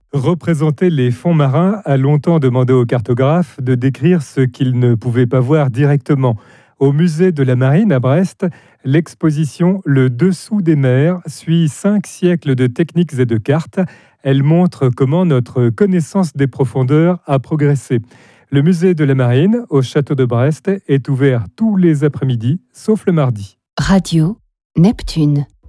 Représenter les fonds marins a longtemps demandé aux cartographes de décrire ce qu'ils ne pouvaient pas voir directement. Au musée de la Marine à Brest, l'exposition Le dessous des mers suit 5 siècles de techniques et de cartes. Elle montre comment notre connaissance des profondeurs a progressé. Le musée de la Marine, au château de Brest, est ouvert tous les après-midi, sauf le mardi. Radio Neptune.